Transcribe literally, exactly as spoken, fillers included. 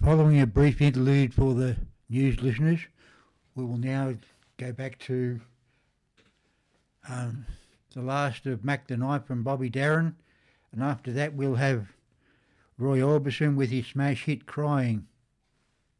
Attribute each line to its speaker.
Speaker 1: Following a brief interlude for the news listeners, we will now go back to um, the last of Mac the Knife from Bobby Darin, and after that we'll have Roy Orbison with his smash hit Crying.